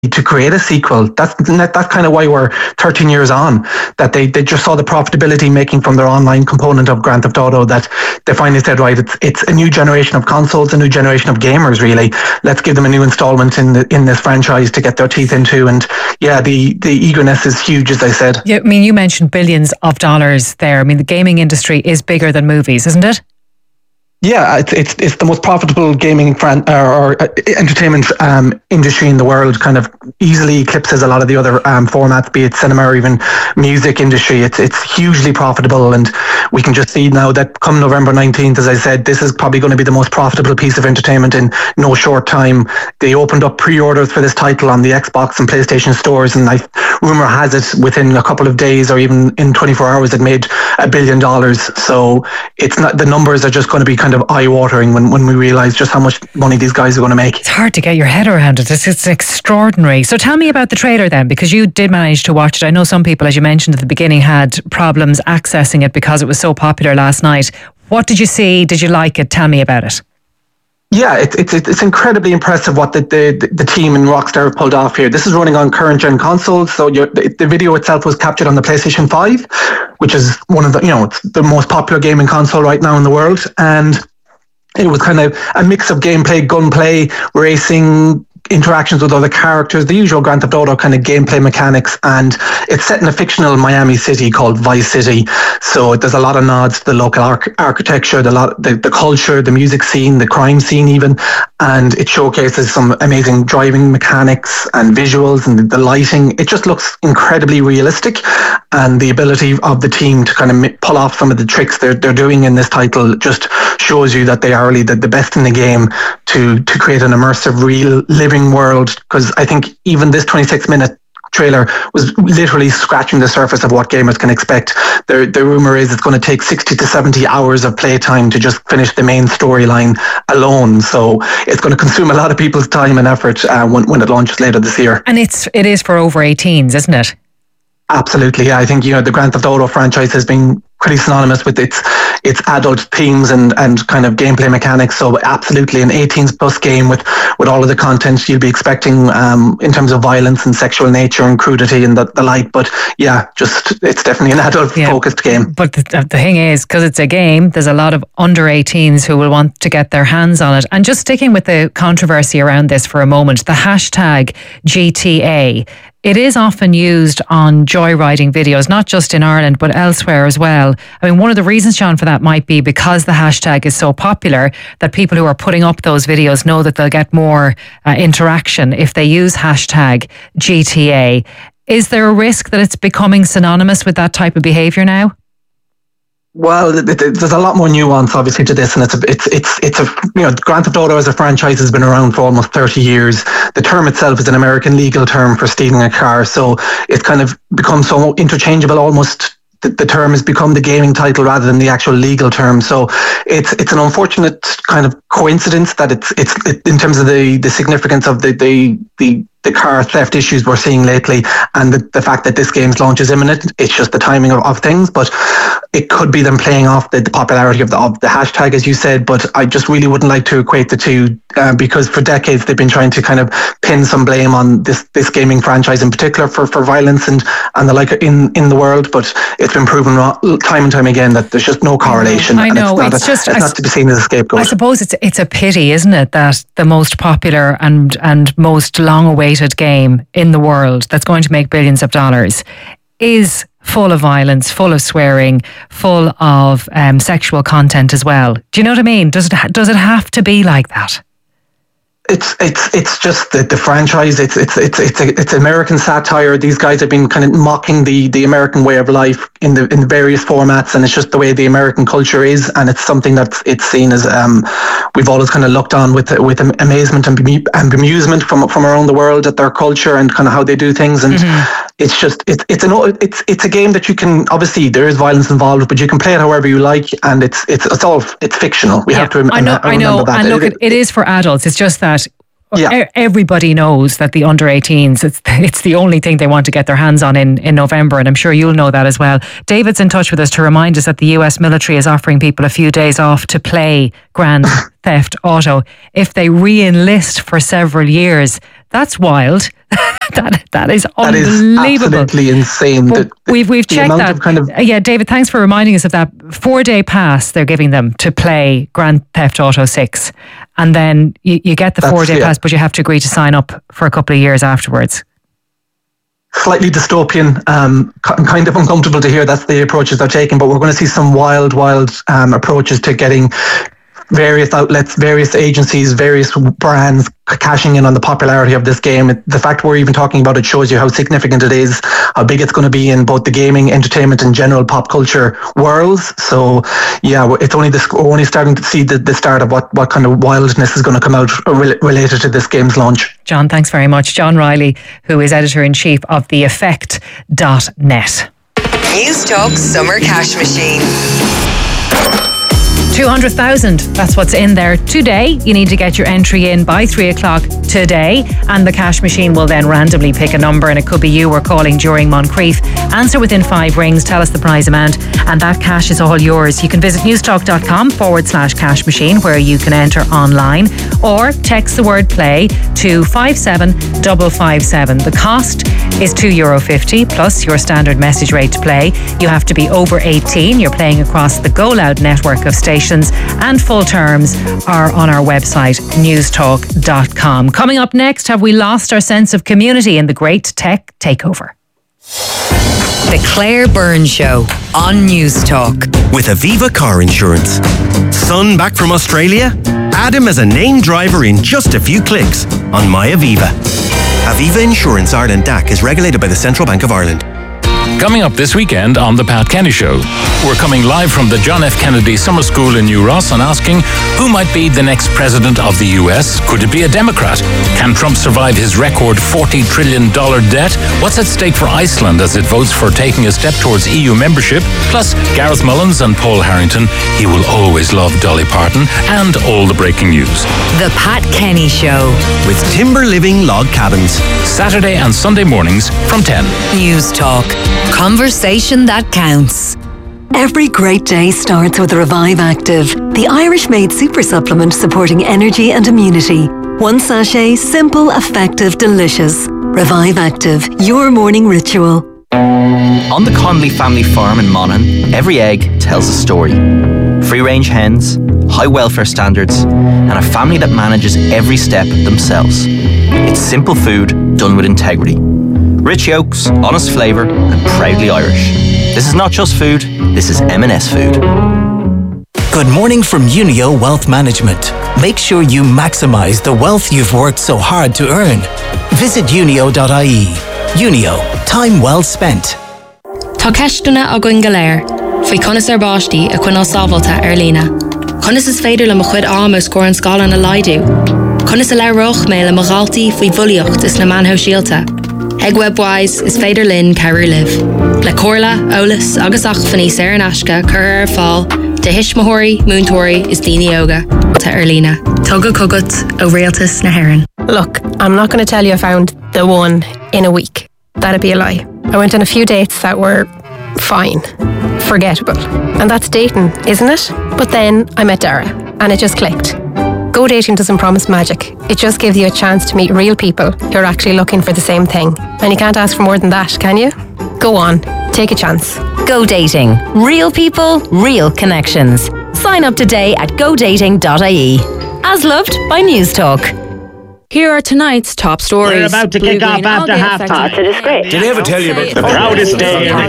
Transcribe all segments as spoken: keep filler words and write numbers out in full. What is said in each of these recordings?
to create a sequel. That's that's kind of why we're thirteen years on, that they, they just saw the profitability making from their online component of Grand Theft Auto, that they finally said, right, it's it's a new generation of consoles, a new generation of gamers, really. Let's give them a new installment in the, in this franchise to get their teeth into. And yeah, the, the eagerness is huge, as I said. Yeah, I mean, you mentioned billions of dollars there. I mean, the gaming industry is bigger than movies, isn't it? Yeah, it's it's it's the most profitable gaming fran- or, or uh, entertainment um, industry in the world. Kind of easily eclipses a lot of the other um, formats, be it cinema or even music industry. It's it's hugely profitable, and we can just see now that come November nineteenth, as I said, this is probably going to be the most profitable piece of entertainment in no short time. They opened up pre-orders for this title on the Xbox and PlayStation stores, and I rumor has it within a couple of days or even in twenty-four hours, it made a billion dollars. So it's not, the numbers are just going to be kind of eye-watering when, when we realise just how much money these guys are going to make. It's hard to get your head around it. It's, it's extraordinary. So tell me about the trailer then, because you did manage to watch it. I know some people, as you mentioned at the beginning, had problems accessing it because it was so popular last night. What did you see? Did you like it? Tell me about it. Yeah, it's it's it's incredibly impressive what the, the the team in Rockstar have pulled off here. This is running on current gen consoles, so you're, the, the video itself was captured on the PlayStation five, which is one of the, you know, it's the most popular gaming console right now in the world, and it was kind of a mix of gameplay, gunplay, racing, interactions with other characters, the usual Grand Theft Auto kind of gameplay mechanics, and it's set in a fictional Miami city called Vice City. So there's a lot of nods to the local arch- architecture, the, lot, the the culture, the music scene, the crime scene even, and it showcases some amazing driving mechanics and visuals and the lighting. It just looks incredibly realistic, and the ability of the team to kind of pull off some of the tricks they're they're doing in this title just shows you that they are really the, the best in the game to to create an immersive, real living world. Because I think even this twenty-six minute trailer was literally scratching the surface of what gamers can expect. The, the rumor is it's going to take sixty to seventy hours of playtime to just finish the main storyline alone. So it's going to consume a lot of people's time and effort uh, when, when it launches later this year. And it's it is for over eighteens, isn't it? Absolutely, yeah. I think, you know, the Grand Theft Auto franchise has been pretty synonymous with its its adult themes and, and kind of gameplay mechanics. So absolutely an eighteens plus game with, with all of the content you'll be expecting um, in terms of violence and sexual nature and crudity and the, the like. But yeah, just it's definitely an adult yeah. focused game. But the, the thing is, because it's a game, there's a lot of under eighteens who will want to get their hands on it. And just sticking with the controversy around this for a moment, the hashtag G T A, it is often used on joyriding videos, not just in Ireland, but elsewhere as well. I mean, one of the reasons, John, for that might be because the hashtag is so popular that people who are putting up those videos know that they'll get more uh, interaction if they use hashtag G T A. Is there a risk that it's becoming synonymous with that type of behaviour now? Well, there's a lot more nuance, obviously, to this, and it's a, it's it's it's a you know, Grand Theft Auto as a franchise has been around for almost thirty years. The term itself is an American legal term for stealing a car, so it's kind of become so interchangeable almost. The, the term has become the gaming title rather than the actual legal term. So it's it's an unfortunate kind of coincidence that it's it's it, in terms of the the significance of the the the. the car theft issues we're seeing lately, and the, the fact that this game's launch is imminent. It's just the timing of, of things, but it could be them playing off the, the popularity of the, of the hashtag, as you said. But I just really wouldn't like to equate the two, uh, because for decades they've been trying to kind of pin some blame on this this gaming franchise in particular for, for violence and, and the like in, in the world. But it's been proven time and time again that there's just no correlation. I know. And it's not, it's a, just it's not to be seen as a scapegoat. I suppose it's it's a pity, isn't it, that the most popular and and most long awaited game in the world that's going to make billions of dollars is full of violence, full of swearing, full of um, sexual content as well. Do you know what I mean? Does it ha- does it have to be like that? It's it's it's just the, the franchise. It's it's it's it's it's American satire. These guys have been kind of mocking the, the American way of life in the in various formats, and it's just the way the American culture is, and it's something that's it's seen as um we've always kind of looked on with with amazement and, bemu- and bemusement from from around the world at their culture and kind of how they do things, and mm-hmm. it's just it's it's an it's it's a game that you can, obviously there is violence involved, but you can play it however you like, and it's it's it's all it's fictional. We yeah, have to rem- I know, remember I know, that. And look, it, it is for adults. It's just that. Yeah. Everybody knows that the under eighteens, it's it's the only thing they want to get their hands on in, in November, and I'm sure you'll know that as well. David's in touch with us to remind us that the U S military is offering people a few days off to play Grand Theft Auto if they re-enlist for several years. That's wild. that that is that unbelievable. That is absolutely insane. Well, the, we've we've checked that. Kind of, uh, yeah, David, thanks for reminding us of that four day pass they're giving them to play Grand Theft Auto six, and then you, you get the four day yeah. pass, but you have to agree to sign up for a couple of years afterwards. Slightly dystopian, um, kind of uncomfortable to hear that's the approaches they're taking, but we're going to see some wild, wild um, approaches to getting various outlets, various agencies, various brands cashing in on the popularity of this game. The fact we're even talking about it shows you how significant it is, how big it's going to be in both the gaming, entertainment and general pop culture worlds. So yeah, it's only this, we're only starting to see the, the start of what, what kind of wildness is going to come out re- related to this game's launch. John, thanks very much. John Riley, who is editor-in-chief of the effect dot net. News Talk Summer Cash Machine. two hundred thousand, that's what's in there today. You need to get your entry in by three o'clock today, and the cash machine will then randomly pick a number, and it could be you we're calling during Moncrief. Answer within five rings, tell us the prize amount, and that cash is all yours. You can visit newstalk.com forward slash cash machine, where you can enter online, or text the word play to five seven five five seven. The cost is two euro fifty plus your standard message rate to play. You have to be over eighteen. You're playing across the Go Loud network of stations, and full terms are on our website newstalk dot com. Coming up next, have we lost our sense of community in the great tech takeover? The Claire Byrne Show on News Talk. With Aviva Car Insurance. Son back from Australia? Add him as a named driver in just a few clicks on My Aviva. Aviva Insurance Ireland D A C is regulated by the Central Bank of Ireland. Coming up this weekend on The Pat Kenny Show, we're coming live from the John F. Kennedy Summer School in New Ross and asking who might be the next president of the U S. Could it be a Democrat? Can Trump survive his record forty trillion dollars debt? What's at stake for Iceland as it votes for taking a step towards E U membership? Plus, Gareth Mullins and Paul Harrington. He will always love Dolly Parton, and all the breaking news. The Pat Kenny Show. With Timber Living Log Cabins. Saturday and Sunday mornings from ten. News Talk. Conversation that counts. Every great day starts with Revive Active, the Irish-made super supplement supporting energy and immunity. One sachet, simple, effective, delicious. Revive Active, your morning ritual. On the Connolly family farm in Monaghan, every egg tells a story. Free-range hens, high welfare standards, and a family that manages every step themselves. It's simple food done with integrity. Rich yolks, honest flavour, and proudly Irish. This is not just food, this is M and S food. Good morning from Unio Wealth Management. Make sure you maximise the wealth you've worked so hard to earn. Visit unio dot I E. Unio, time well spent. Tá ceistena a gcuin go léir, faoi conas ar báistí a chuinál sábháilta ar lína. Conas is féidir le mo chuid am ó scór an scála na laidú. Conas a le roch mé le mo ghaltaí faoi bhuilíocht is na manthó síalta. Ag webwise is féidir linn ceirú liv. Le cóirla, ólas agus ach faní séir an asca chur ar fáil, de hismóirí, múntóirí is daoine óga tá ar lína. Tugad cogat ó réaltas na hÉireann. Look, I'm not going to tell you I found the one in a week. That'd be a lie. I went on a few dates that were fine, forgettable. And that's dating, isn't it? But then I met Dara and it just clicked. Go dating doesn't promise magic. It just gives you a chance to meet real people who are actually looking for the same thing. And you can't ask for more than that, can you? Go on, take a chance. Go dating. Real people, real connections. Sign up today at go dating dot I E. As loved by News Talk. Here are tonight's top stories. We're about to Blue, kick off green, after halftime. It's a disgrace. Did I ever tell you about the proudest day in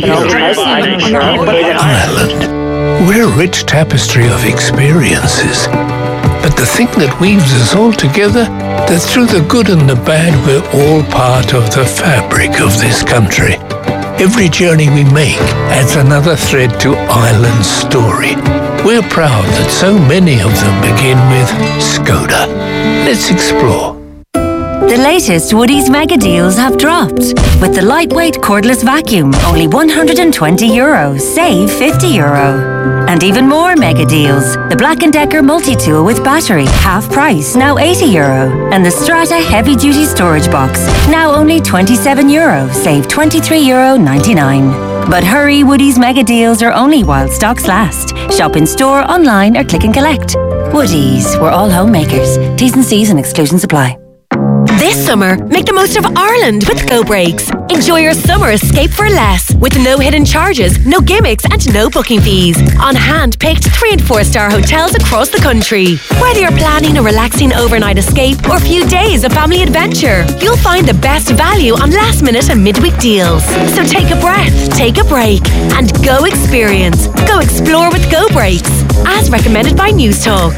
Ireland? We're a rich tapestry of experiences. But the thing that weaves us all together, that through the good and the bad, we're all part of the fabric of this country. Every journey we make adds another thread to Ireland's story. We're proud that so many of them begin with Skoda. Let's explore. The latest Woodies mega deals have dropped. With the lightweight cordless vacuum, only one hundred twenty euro, save fifty euro. And even more mega deals. The Black and Decker multi-tool with battery, half price, now eighty euro. And the Strata heavy duty storage box, now only twenty-seven euro, save twenty-three euro ninety-nine. But hurry, Woodies mega deals are only while stocks last. Shop in store, online or click and collect. Woodies, we're all homemakers. T's and C's and exclusions apply. This summer, make the most of Ireland with Go Breaks. Enjoy your summer escape for less with no hidden charges, no gimmicks and no booking fees. On hand-picked three and four star hotels across the country. Whether you're planning a relaxing overnight escape or a few days of family adventure, you'll find the best value on last minute and midweek deals. So take a breath, take a break and go experience. Go explore with Go Breaks. As recommended by News Talk.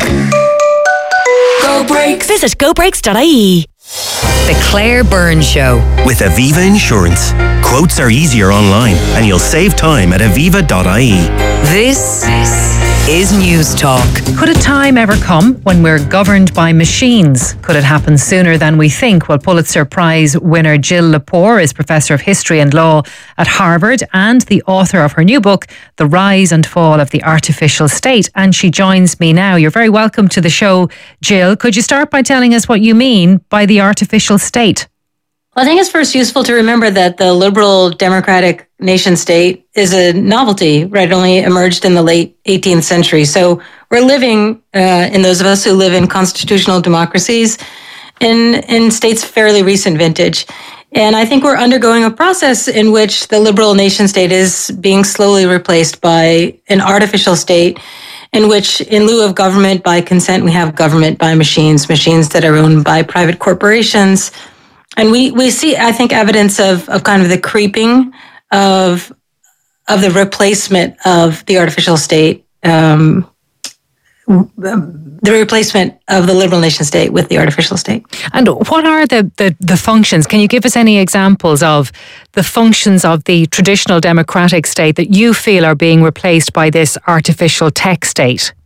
Go Breaks. Visit go breaks dot I E. The Claire Byrne Show. With Aviva Insurance. Quotes are easier online and you'll save time at aviva dot I E. This is News Talk. Could a time ever come when we're governed by machines? Could it happen sooner than we think? Well, Pulitzer Prize winner Jill Lepore is Professor of History and Law at Harvard and the author of her new book, The Rise and Fall of the Artificial State. And she joins me now. You're very welcome to the show, Jill. Could you start by telling us what you mean by the artificial state? Well, I think it's first useful to remember that the liberal democratic nation state is a novelty, right? It only emerged in the late eighteenth century. So we're living, uh, in those of us who live in constitutional democracies, in, in states fairly recent vintage. And I think we're undergoing a process in which the liberal nation state is being slowly replaced by an artificial state in which, in lieu of government by consent, we have government by machines, machines that are owned by private corporations. And we, we see, I think, evidence of, of kind of the creeping of of the replacement of the artificial state, um, the replacement of the liberal nation state with the artificial state. And what are the, the, the functions? Can you give us any examples of the functions of the traditional democratic state that you feel are being replaced by this artificial tech state?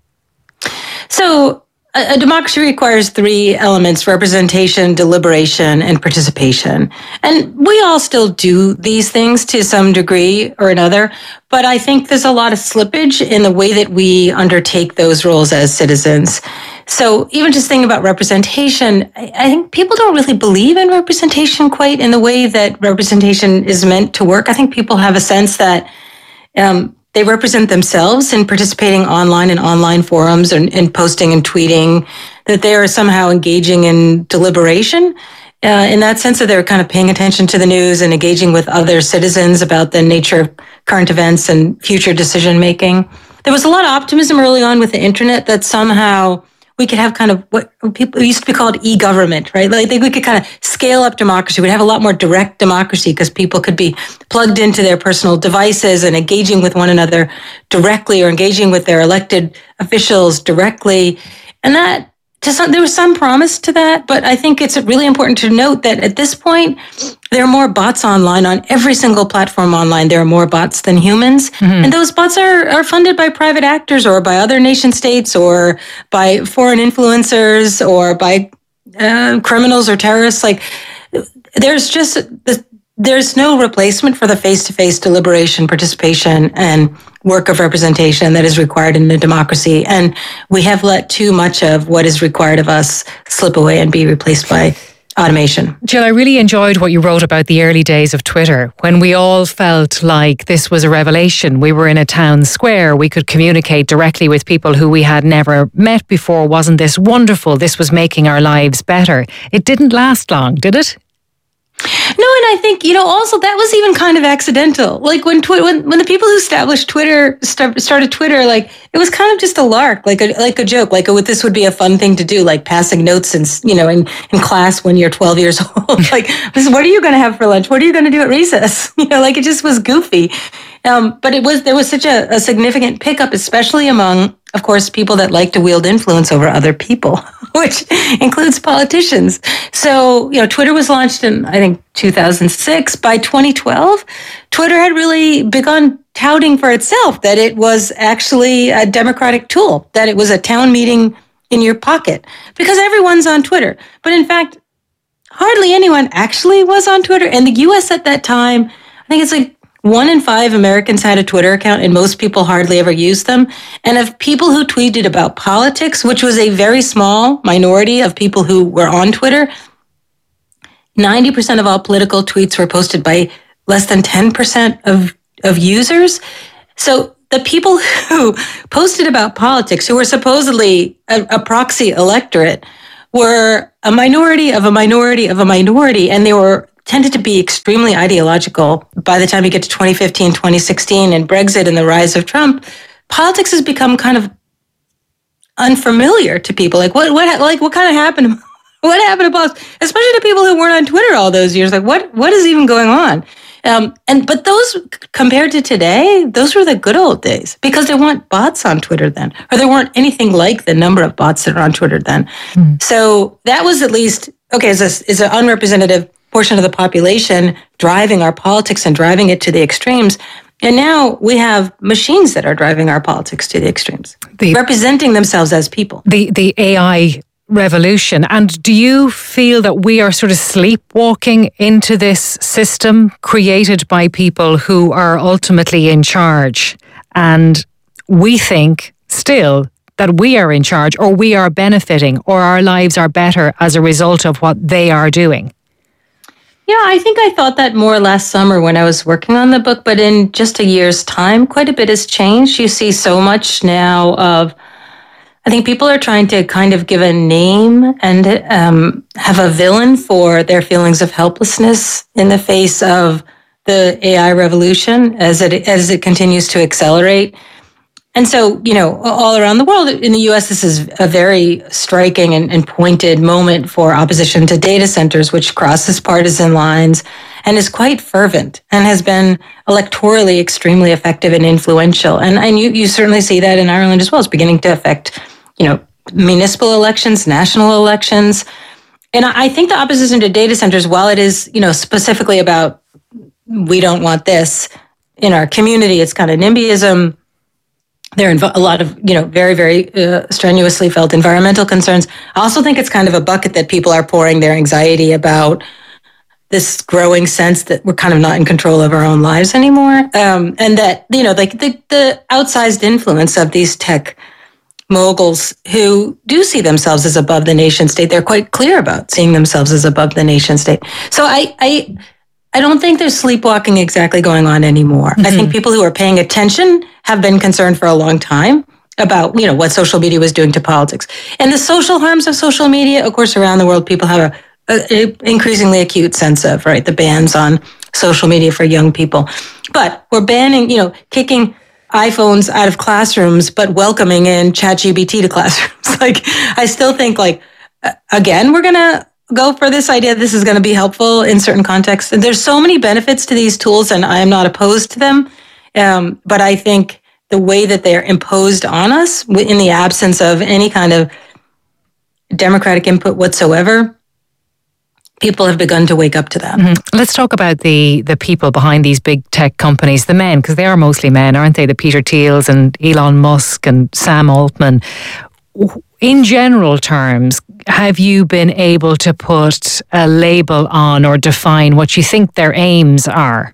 So, a democracy requires three elements: representation, deliberation, and participation. And we all still do these things to some degree or another, but I think there's a lot of slippage in the way that we undertake those roles as citizens. So even just thinking about representation, I think people don't really believe in representation quite in the way that representation is meant to work. I think people have a sense that um, they represent themselves in participating online in online forums and, and posting and tweeting, that they are somehow engaging in deliberation uh, in that sense that they're kind of paying attention to the news and engaging with other citizens about the nature of current events and future decision making. There was a lot of optimism early on with the internet that somehow we could have kind of what people used to be called e-government, right? Like we could kind of scale up democracy. We'd have a lot more direct democracy because people could be plugged into their personal devices and engaging with one another directly or engaging with their elected officials directly. And that, to some, there was some promise to that, but I think it's really important to note that at this point, there are more bots online. On every single platform online, there are more bots than humans. Mm-hmm. And those bots are, are funded by private actors or by other nation states or by foreign influencers or by uh, criminals or terrorists. Like, there's just, there's no replacement for the face-to-face deliberation, participation, and work of representation that is required in a democracy. And we have let too much of what is required of us slip away and be replaced by automation. Jill, I really enjoyed what you wrote about the early days of Twitter, when we all felt like this was a revelation. We were in a town square. We could communicate directly with people who we had never met before. Wasn't this wonderful? This was making our lives better. It didn't last long, did it? No, and I think, you know, also that was even kind of accidental. Like when Twi- when when the people who established Twitter start, started Twitter, like it was kind of just a lark, like a like a joke, like a, this would be a fun thing to do, like passing notes in, you know, in, in class when you're twelve years old. Like, what are you going to have for lunch? What are you going to do at recess? You know, like it just was goofy. Um, but it was there was such a, a significant pickup, especially among, of course, people that like to wield influence over other people, which includes politicians. So, you know, Twitter was launched in, I think, two thousand six. By twenty twelve, Twitter had really begun touting for itself that it was actually a democratic tool, that it was a town meeting in your pocket, because everyone's on Twitter. But in fact, hardly anyone actually was on Twitter. And the U S at that time, I think it's like one in five Americans had a Twitter account, and most people hardly ever used them. And of people who tweeted about politics, which was a very small minority of people who were on Twitter, ninety percent of all political tweets were posted by less than ten percent of, of users. So the people who posted about politics, who were supposedly a, a proxy electorate, were a minority of a minority of a minority, and they were tended to be extremely ideological. By the time you get to twenty fifteen, twenty sixteen, and Brexit and the rise of Trump, politics has become kind of unfamiliar to people. Like what, what, like what kind of happened? What happened to politics? Especially to people who weren't on Twitter all those years. Like what, what is even going on? Um, and but those compared to today, those were the good old days because there weren't bots on Twitter then, or there weren't anything like the number of bots that are on Twitter then. Mm. So that was at least okay. Is a, is an unrepresentative portion of the population driving our politics and driving it to the extremes. And now we have machines that are driving our politics to the extremes, the, representing themselves as people. The the A I revolution. And do you feel that we are sort of sleepwalking into this system created by people who are ultimately in charge? And we think still that we are in charge, or we are benefiting, or our lives are better as a result of what they are doing? Yeah, I think I thought that more last summer when I was working on the book, but in just a year's time, quite a bit has changed. You see so much now of, I think people are trying to kind of give a name and um, have a villain for their feelings of helplessness in the face of the A I revolution as it as it continues to accelerate. And so, you know, all around the world, in the U S, this is a very striking and, and pointed moment for opposition to data centers, which crosses partisan lines and is quite fervent and has been electorally extremely effective and influential. And, and you, you certainly see that in Ireland as well. It's beginning to affect, you know, municipal elections, national elections. And I think the opposition to data centers, while it is, you know, specifically about we don't want this in our community, it's kind of NIMBYism. There are a lot of, you know, very, very uh, strenuously felt environmental concerns. I also think it's kind of a bucket that people are pouring their anxiety about this growing sense that we're kind of not in control of our own lives anymore. Um, and that, you know, like the, the outsized influence of these tech moguls who do see themselves as above the nation state. They're quite clear about seeing themselves as above the nation state. So I, I, I don't think there's sleepwalking exactly going on anymore. Mm-hmm. I think people who are paying attention have been concerned for a long time about, you know, what social media was doing to politics. And the social harms of social media, of course, around the world, people have a, a, a increasingly acute sense of, right, the bans on social media for young people. But we're banning, you know, kicking iPhones out of classrooms, but welcoming in ChatGPT to classrooms. Like, I still think, like, again, we're going to go for this idea this is going to be helpful in certain contexts. And there's so many benefits to these tools, and I am not opposed to them. Um, but I think the way that they're imposed on us in the absence of any kind of democratic input whatsoever, people have begun to wake up to that. Mm-hmm. Let's talk about the the people behind these big tech companies, the men, because they are mostly men, aren't they? The Peter Thiels and Elon Musk and Sam Altman. In general terms, have you been able to put a label on or define what you think their aims are?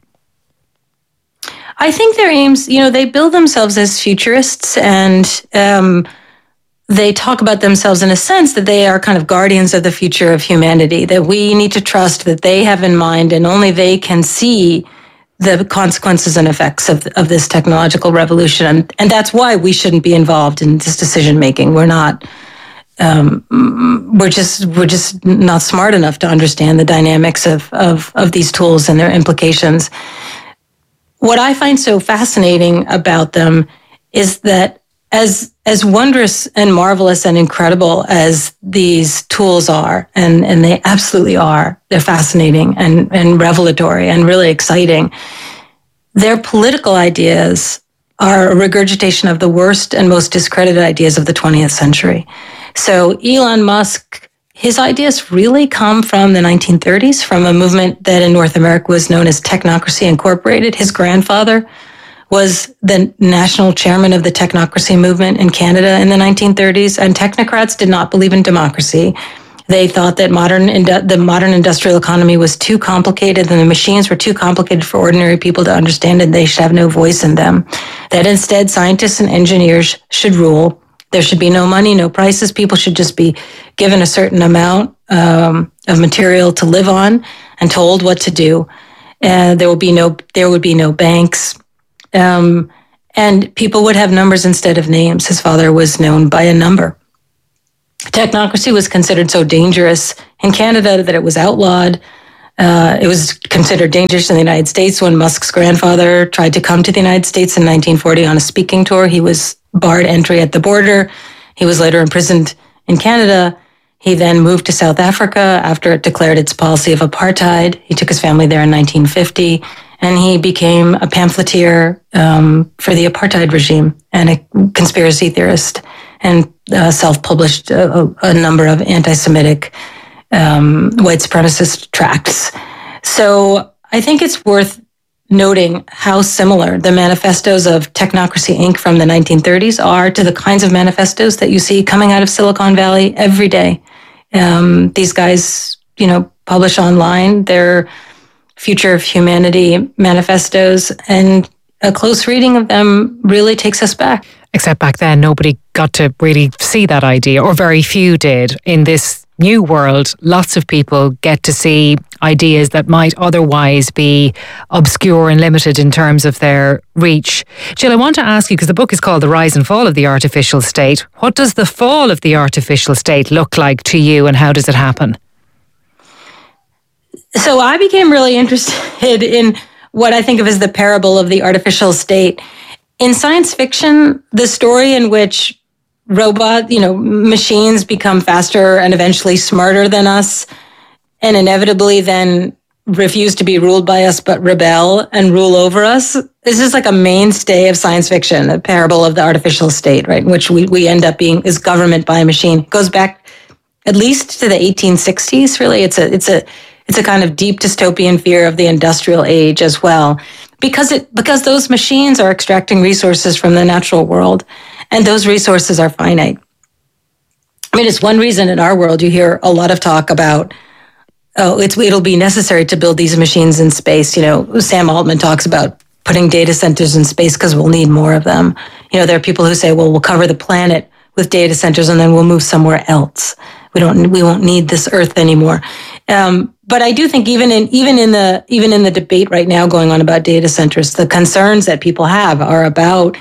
I think their aims, you know, they bill themselves as futurists, and um, they talk about themselves in a sense that they are kind of guardians of the future of humanity, that we need to trust that they have in mind and only they can see the consequences and effects of of this technological revolution. And, and that's why we shouldn't be involved in this decision making. We're not, um, we're just, we're just not smart enough to understand the dynamics of, of, of these tools and their implications. What I find so fascinating about them is that as as wondrous and marvelous and incredible as these tools are, and, and they absolutely are, they're fascinating and, and revelatory and really exciting, their political ideas are a regurgitation of the worst and most discredited ideas of the twentieth century. So Elon Musk, his ideas really come from the nineteen thirties, from a movement that in North America was known as Technocracy Incorporated. His grandfather was the national chairman of the Technocracy movement in Canada in the nineteen thirties, and technocrats did not believe in democracy. They thought that modern the modern industrial economy was too complicated and the machines were too complicated for ordinary people to understand, and they should have no voice in them. That instead, scientists and engineers should rule. There should be no money, no prices. People should just be given a certain amount um, of material to live on and told what to do. Uh, there will be no there would be no banks. Um, and people would have numbers instead of names. His father was known by a number. technocracy was considered so dangerous in Canada that it was outlawed. Uh, it was considered dangerous in the United States when Musk's grandfather tried to come to the United States in nineteen forty on a speaking tour. He was barred entry at the border. He was later imprisoned in Canada. He then moved to South Africa after it declared its policy of apartheid. He took his family there in nineteen fifty, and he became a pamphleteer um, for the apartheid regime and a conspiracy theorist, and uh, self-published a, a number of anti-Semitic um, white supremacist tracts. So I think it's worth noting how similar the manifestos of Technocracy Incorporated from the nineteen thirties are to the kinds of manifestos that you see coming out of Silicon Valley every day. Um, these guys, you know, publish online their Future of Humanity manifestos, and a close reading of them really takes us back. Except back then, nobody got to really see that idea, or very few did. In this new world, lots of people get to see ideas that might otherwise be obscure and limited in terms of their reach. Jill, I want to ask you, because the book is called The Rise and Fall of the Artificial State, what does the fall of the artificial state look like to you, and how does it happen? So I became really interested in what I think of as the parable of the artificial state. In science fiction, the story in which robot, you know, machines become faster and eventually smarter than us, and inevitably then refuse to be ruled by us but rebel and rule over us. This is like a mainstay of science fiction, a parable of the artificial state, right? In which we, we end up being is government by a machine. It goes back at least to the eighteen sixties, really. It's a it's a it's a kind of deep dystopian fear of the industrial age as well. Because it because those machines are extracting resources from the natural world, and those resources are finite. I mean, it's one reason in our world you hear a lot of talk about, oh, it's it'll be necessary to build these machines in space. You know, Sam Altman talks about putting data centers in space because we'll need more of them. You know, there are people who say, well, we'll cover the planet with data centers and then we'll move somewhere else. We don't we won't need this Earth anymore. Um, but I do think even in even in the even in the debate right now going on about data centers, the concerns that people have are about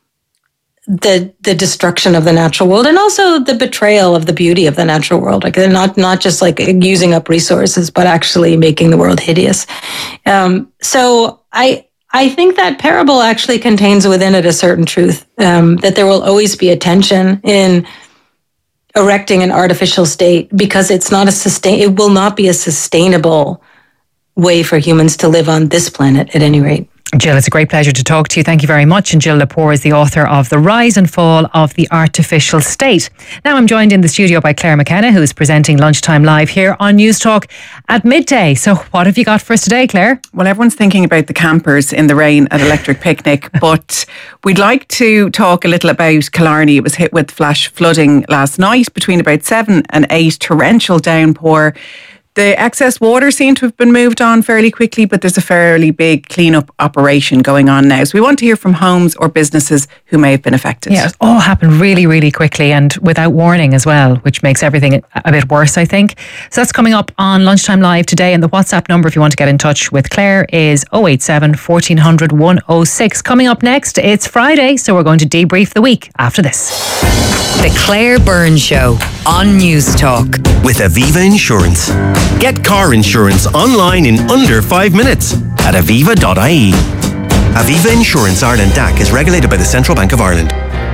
the the destruction of the natural world and also the betrayal of the beauty of the natural world. Like they're not not just like using up resources, but actually making the world hideous. Um, so I I think that parable actually contains within it a certain truth, um, that there will always be a tension in erecting an artificial state because it's not a sustain. It will not be a sustainable way for humans to live on this planet, at any rate. Jill, it's a great pleasure to talk to you. Thank you very much. And Jill Lepore is the author of The Rise and Fall of the Artificial State. Now I'm joined in the studio by Claire McKenna, who is presenting Lunchtime Live here on News Talk at midday. So what have you got for us today, Claire? Well, everyone's thinking about the campers in the rain at Electric Picnic, but we'd like to talk a little about Killarney. It was hit with flash flooding last night between about seven and eight, torrential downpour. The excess water seemed to have been moved on fairly quickly, but there's a fairly big cleanup operation going on now. So we want to hear from homes or businesses who may have been affected. Yeah, it all happened really, really quickly and without warning as well, which makes everything a bit worse, I think. So that's coming up on Lunchtime Live today. And the WhatsApp number, if you want to get in touch with Claire, is oh eight seven, fourteen hundred, one oh six. Coming up next, it's Friday, so we're going to debrief the week after this. The Claire Byrne Show on News Talk. With Aviva Insurance. Get car insurance online in under five minutes at aviva dot I E. Aviva Insurance Ireland D A C is regulated by the Central Bank of Ireland.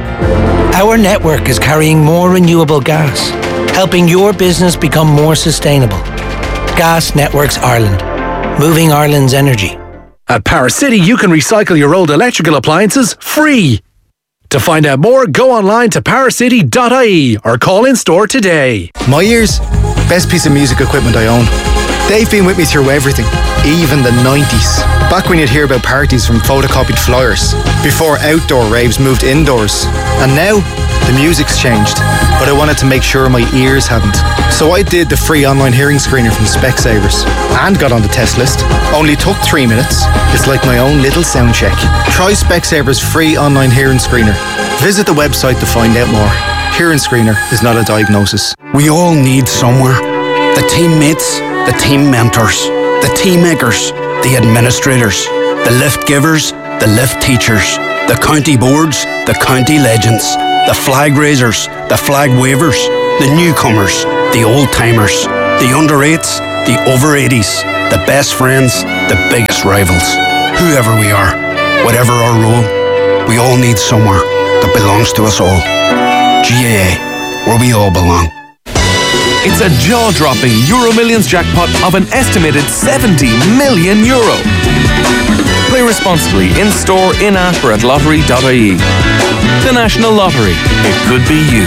Our network is carrying more renewable gas, helping your business become more sustainable. Gas Networks Ireland, moving Ireland's energy. At Power City, you can recycle your old electrical appliances free. To find out more, go online to power city dot I E or call in store today. My ears, best piece of music equipment I own. They've been with me through everything, even the nineties. Back when you'd hear about parties from photocopied flyers, before outdoor raves moved indoors. And now, the music's changed, but I wanted to make sure my ears hadn't. So I did the free online hearing screener from Specsavers and got on the test list. Only took three minutes. It's like my own little sound check. Try Specsavers free online hearing screener. Visit the website to find out more. Hearing screener is not a diagnosis. We all need somewhere. The teammates, the team mentors, the team makers, the administrators, the lift givers, the lift teachers, the county boards, the county legends, the flag raisers, the flag wavers, the newcomers, the old-timers, the under-eights, the over-eighties, the best friends, the biggest rivals. Whoever we are, whatever our role, we all need somewhere that belongs to us all. G A A, where we all belong. It's a jaw-dropping Euro Millions jackpot of an estimated seventy million euro. Play responsibly in-store, in-app or at lottery dot I E. The National Lottery. It could be you.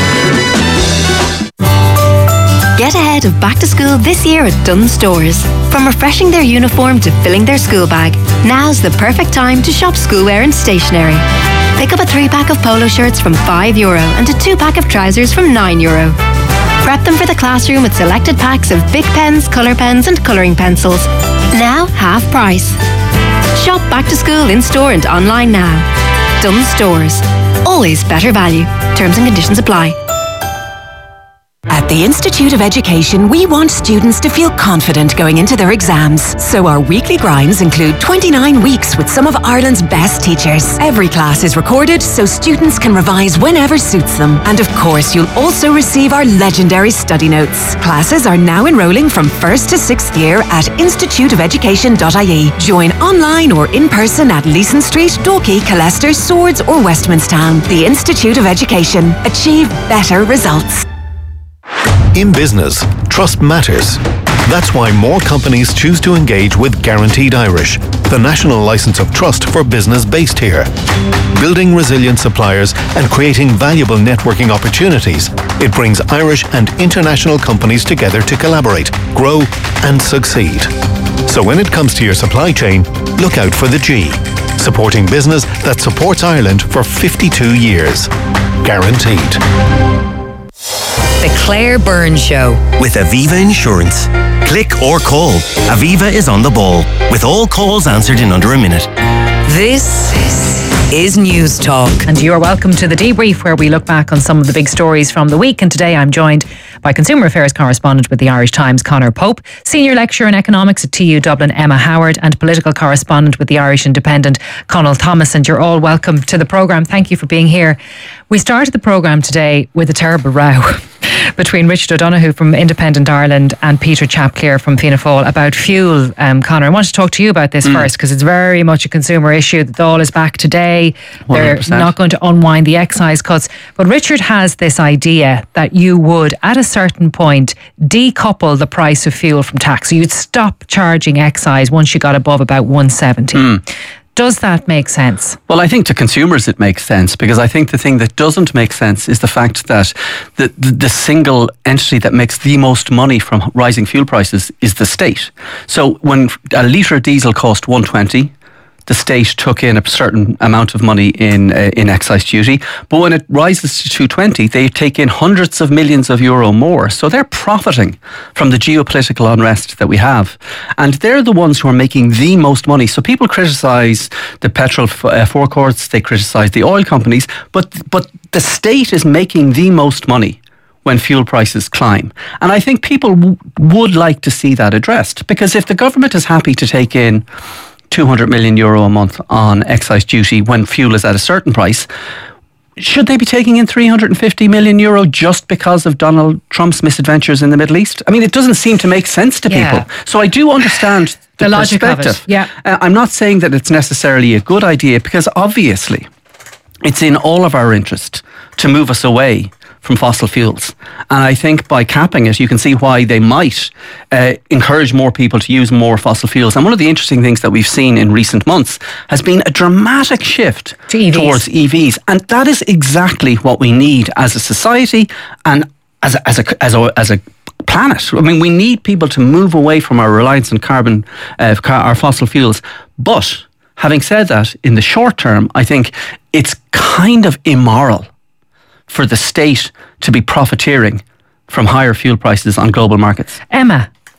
Get ahead of back to school this year at Dunnes Stores. From refreshing their uniform to filling their school bag, now's the perfect time to shop schoolwear and stationery. Pick up a three-pack of polo shirts from five euro and a two-pack of trousers from nine euro. Prep them for the classroom with selected packs of big pens, colour pens and colouring pencils. Now half price. Shop back to school in-store and online now. Dunnes Stores. Always better value. Terms and conditions apply. At the Institute of Education, we want students to feel confident going into their exams. So our weekly grinds include twenty-nine weeks with some of Ireland's best teachers. Every class is recorded so students can revise whenever suits them. And of course, you'll also receive our legendary study notes. Classes are now enrolling from first to sixth year at institute of education dot I E. Join online or in person at Leeson Street, Dalkey, Colester, Swords or Westmanstown. The Institute of Education. Achieve better results. In business, trust matters. That's why more companies choose to engage with Guaranteed Irish, the national license of trust for business based here. Building resilient suppliers and creating valuable networking opportunities, it brings Irish and international companies together to collaborate, grow and succeed. So when it comes to your supply chain, look out for the G, supporting business that supports Ireland for fifty-two years. Guaranteed. The Claire Byrne Show. With Aviva Insurance. Click or call. Aviva is on the ball, with all calls answered in under a minute. This is News Talk. And you're welcome to the debrief, where we look back on some of the big stories from the week. And today I'm joined by Consumer Affairs correspondent with the Irish Times, Conor Pope, Senior Lecturer in Economics at T U Dublin, Emma Howard, and Political Correspondent with the Irish Independent, Conal Thomas. And you're all welcome to the programme. Thank you for being here. We started the programme today with a terrible row between Richard O'Donoghue from Independent Ireland and Peter Chapclear from Fianna Fáil about fuel. Um, Conor, I want to talk to you about this mm. first, because it's very much a consumer issue. The Dáil is back today. one hundred percent. They're not going to unwind the excise cuts. But Richard has this idea that you would, at a certain point, decouple the price of fuel from tax. So you'd stop charging excise once you got above about one seventy. Mm. Does that make sense? Well, I think to consumers it makes sense, because I think the thing that doesn't make sense is the fact that the, the, the single entity that makes the most money from rising fuel prices is the state. So when a litre of diesel cost one twenty, the state took in a certain amount of money in uh, in excise duty. But when it rises to two twenty, they take in hundreds of millions of euro more. So they're profiting from the geopolitical unrest that we have. And they're the ones who are making the most money. So people criticise the petrol f- uh, forecourts, they criticise the oil companies, but but the state is making the most money when fuel prices climb. And I think people w- would like to see that addressed, because if the government is happy to take in two hundred million euro a month on excise duty when fuel is at a certain price, should they be taking in three hundred fifty million euro just because of Donald Trump's misadventures in the Middle East? I mean, it doesn't seem to make sense to yeah. people. So I do understand the, the logic perspective. Of it. Yeah. Uh, I'm not saying that it's necessarily a good idea, because obviously it's in all of our interest to move us away from fossil fuels. And I think by capping it, you can see why they might uh, encourage more people to use more fossil fuels. And one of the interesting things that we've seen in recent months has been a dramatic shift to E Vs. Towards E Vs. And that is exactly what we need as a society and as a, as a, as a, as a planet. I mean, we need people to move away from our reliance on carbon, uh, our fossil fuels. But having said that, in the short term, I think it's kind of immoral for the state to be profiteering from higher fuel prices on global markets. Emma,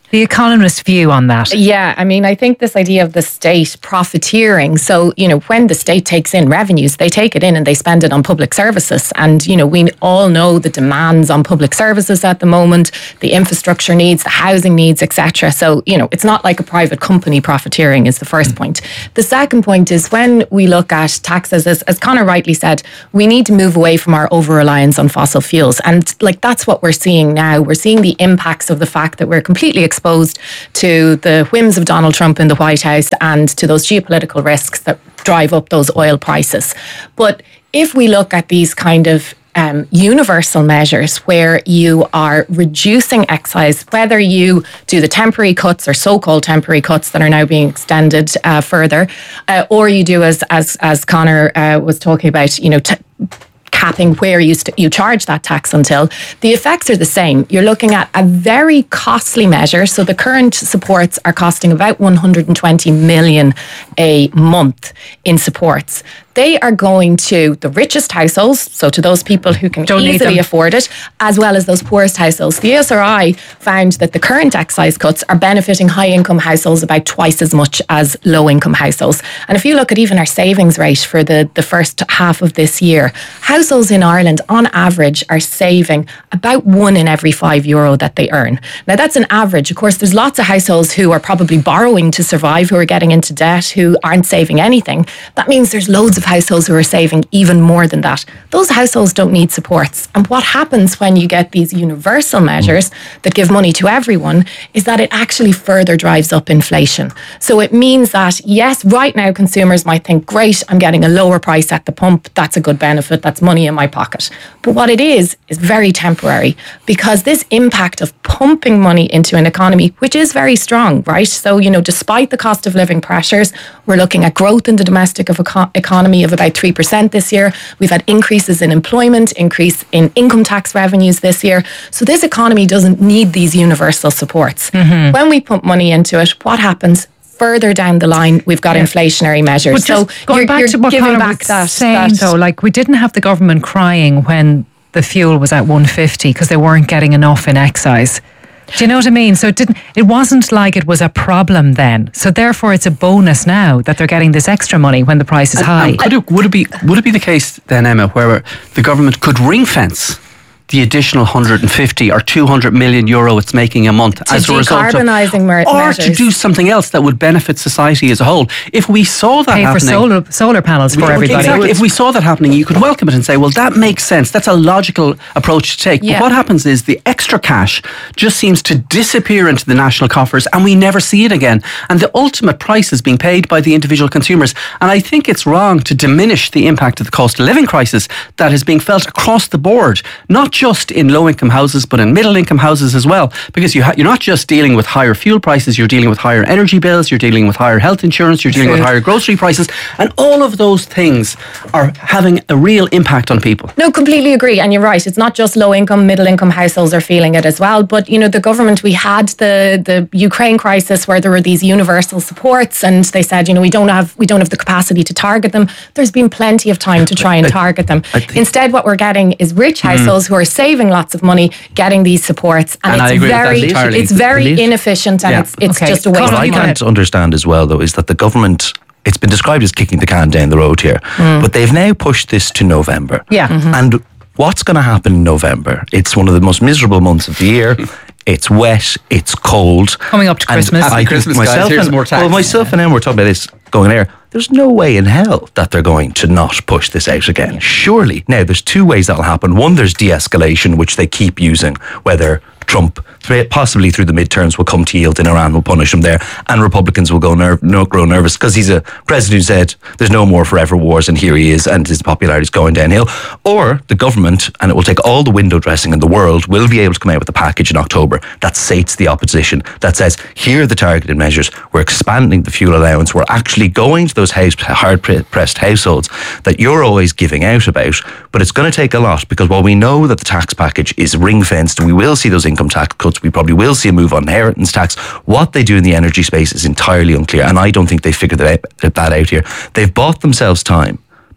The Economist view on that. Yeah, I mean, I think this idea of the state profiteering. So, you know, when the state takes in revenues, they take it in and they spend it on public services. And, you know, we all know the demands on public services at the moment, the infrastructure needs, the housing needs, et cetera. So, you know, it's not like a private company profiteering is the first point. The second point is when we look at taxes, as, as Conor rightly said, we need to move away from our over-reliance on fossil fuels. And like that's what we're seeing now. We're seeing the impacts of the fact that we're completely exposed to the whims of Donald Trump in the White House and to those geopolitical risks that drive up those oil prices. But if we look at these kind of um, universal measures where you are reducing excise, whether you do the temporary cuts or so-called temporary cuts that are now being extended uh, further, uh, or you do as as as Conor uh, was talking about, you know, t- capping where you st- you charge that tax until, the effects are the same. You're looking at a very costly measure. So the current supports are costing about one hundred twenty million a month in supports. They are going to the richest households, so to those people who can Don't easily afford it, as well as those poorest households. The E S R I found that the current excise cuts are benefiting high-income households about twice as much as low-income households. And if you look at even our savings rate for the, the first half of this year, households in Ireland, on average, are saving about one in every five euro that they earn. Now, that's an average. Of course, there's lots of households who are probably borrowing to survive, who are getting into debt, who aren't saving anything. That means there's loads of households who are saving even more than that. Those households don't need supports. And what happens when you get these universal measures that give money to everyone is that it actually further drives up inflation. So it means that, yes, right now consumers might think, great, I'm getting a lower price at the pump. That's a good benefit. That's money in my pocket. But what it is, is very temporary, because this impact of pumping money into an economy, which is very strong, right? So, you know, despite the cost of living pressures, we're looking at growth in the domestic of eco- economy of about three percent this year. We've had increases in employment, increase in income tax revenues this year. So this economy doesn't need these universal supports. Mm-hmm. When we pump money into it, what happens? Further down the line, we've got yeah. inflationary measures. But so going you're, back you're to what giving Conor back was that, saying, that, though, like we didn't have the government crying when the fuel was at one fifty because they weren't getting enough in excise. Do you know what I mean? So it didn't. It wasn't like it was a problem then. So therefore, it's a bonus now that they're getting this extra money when the price is and, high. And could it, would it be would it be the case then, Emma, where the government could ring fence the additional one hundred fifty or two hundred million euro it's making a month to as a result of, mer- or measures. to do something else that would benefit society as a whole? If we saw that Pay happening, for solar solar panels for we, everybody. Exactly. If we saw that happening, you could welcome it and say, well, that makes sense. That's a logical approach to take. Yeah. But what happens is the extra cash just seems to disappear into the national coffers and we never see it again. And the ultimate price is being paid by the individual consumers. And I think it's wrong to diminish the impact of the cost of living crisis that is being felt across the board, not just in low income houses, but in middle income houses as well, because you ha- you're not just dealing with higher fuel prices, you're dealing with higher energy bills, you're dealing with higher health insurance, you're dealing Food. with higher grocery prices, and all of those things are having a real impact on people. No, completely agree, and you're right. It's not just low income, middle income households are feeling it as well. But you know, the government, we had the the Ukraine crisis where there were these universal supports, and they said, you know, we don't have we don't have the capacity to target them. There's been plenty of time to try and target them. Instead, what we're getting is rich households mm. who are saving lots of money getting these supports, and, and it's very it's very inefficient, and yeah. it's it's okay. just a waste what of money. What I can't understand as well, though, is that the government, it's been described as kicking the can down the road here, mm. but they've now pushed this to November. Yeah, mm-hmm. and what's going to happen in November? It's one of the most miserable months of the year. It's wet, it's cold. Coming up to Christmas. I Christmas, myself guys. and, more tax. Well, myself and Em were talking about this going there. There's no way in hell that they're going to not push this out again. Surely. Now, there's two ways that'll happen. One, there's de-escalation, which they keep using, whether Trump, possibly through the midterms, will come to yield and Iran will punish him there, and Republicans will go ner- no, grow nervous because he's a president who said there's no more forever wars, and here he is, and his popularity is going downhill. Or the government, and it will take all the window dressing in the world, will be able to come out with a package in October that sates the opposition, that says, here are the targeted measures, we're expanding the fuel allowance, we're actually going to those house, hard-pressed households that you're always giving out about, but it's going to take a lot, because while we know that the tax package is ring-fenced, and we will see those income tax cuts, we probably will see a move on inheritance tax. What they do in the energy space is entirely unclear, and I don't think they figured that out, that out here. They've bought themselves time